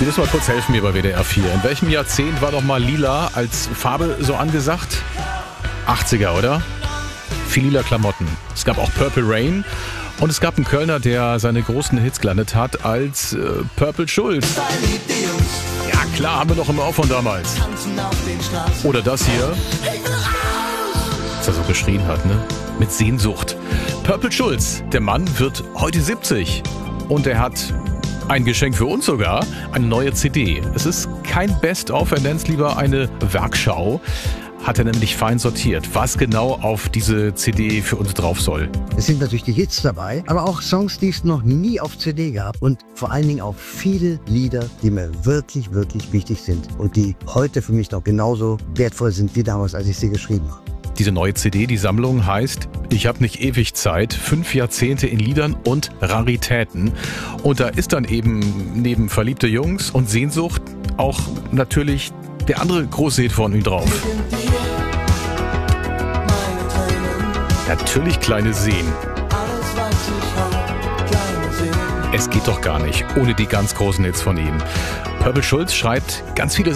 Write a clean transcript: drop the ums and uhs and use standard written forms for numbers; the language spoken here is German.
Sie müssen mal kurz helfen mir bei WDR 4. In welchem Jahrzehnt war doch mal lila als Farbe so angesagt? 80er, oder? Viel lila Klamotten. Es gab auch Purple Rain. Und es gab einen Kölner, der seine großen Hits gelandet hat als Purple Schulz. Ja klar, haben wir doch im Ohr von damals. Oder das hier. Dass er so geschrien hat, ne? Mit Sehnsucht. Purple Schulz, der Mann wird heute 70. Und er hat ein Geschenk für uns sogar, eine neue CD. Es ist kein Best-of, er nennt es lieber eine Werkschau. Hat er nämlich fein sortiert, was genau auf diese CD für uns drauf soll. Es sind natürlich die Hits dabei, aber auch Songs, die es noch nie auf CD gab und vor allen Dingen auch viele Lieder, die mir wirklich, wirklich wichtig sind und die heute für mich noch genauso wertvoll sind wie damals, als ich sie geschrieben habe. Diese neue CD, die Sammlung heißt Ich hab nicht ewig Zeit, 5 Jahrzehnte in Liedern und Raritäten. Und da ist dann eben neben Verliebte Jungs und Sehnsucht auch natürlich der andere große Hit von ihm drauf. Natürlich Kleine Seen. Es geht doch gar nicht ohne die ganz großen Hits von ihm. Purple Schulz schreibt ganz viele